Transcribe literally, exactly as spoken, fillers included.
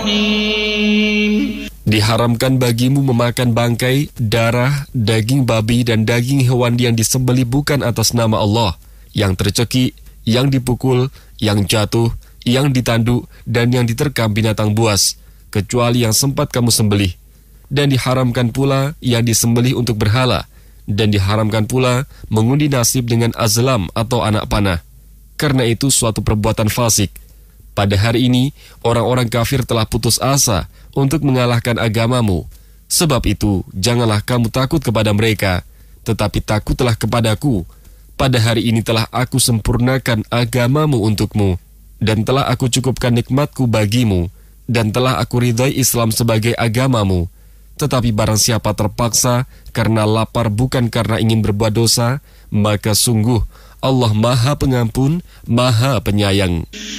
Diharamkan bagimu memakan bangkai, darah, daging babi, dan daging hewan yang disembelih bukan atas nama Allah, yang tercekik, yang dipukul, yang jatuh, yang ditanduk, dan yang diterkam binatang buas, kecuali yang sempat kamu sembelih. Dan diharamkan pula yang disembelih untuk berhala, dan diharamkan pula mengundi nasib dengan azlam atau anak panah. Karena itu suatu perbuatan fasik. Pada hari ini, orang-orang kafir telah putus asa untuk mengalahkan agamamu. Sebab itu, janganlah kamu takut kepada mereka, tetapi takutlah kepadaku. Pada hari ini telah aku sempurnakan agamamu untukmu, dan telah aku cukupkan nikmatku bagimu, dan telah aku ridhai Islam sebagai agamamu. Tetapi barang siapa terpaksa karena lapar bukan karena ingin berbuat dosa, maka sungguh Allah Maha Pengampun, Maha Penyayang.